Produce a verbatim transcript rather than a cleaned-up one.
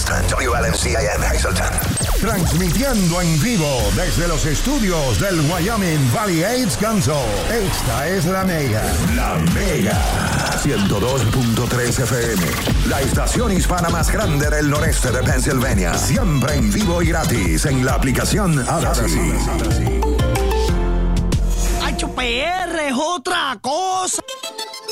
Hamilton. W L M C A M Hamilton. Transmitiendo en vivo desde los estudios del Wyoming Valley Aids Council. Esta es la Mega. La Mega. ciento dos punto tres F M. La estación hispana más grande del noreste de Pennsylvania. Siempre en vivo y gratis en la aplicación Odyssey. H P R es otra cosa.